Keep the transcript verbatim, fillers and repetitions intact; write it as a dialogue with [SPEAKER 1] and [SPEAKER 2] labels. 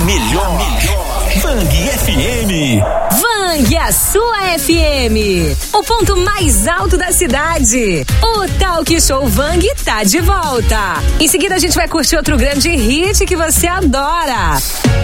[SPEAKER 1] melhor. Vang F M.
[SPEAKER 2] Vang, a sua F M. O ponto mais alto da cidade. O Talk Show Vang tá de volta. Em seguida a gente vai curtir outro grande hit que você adora.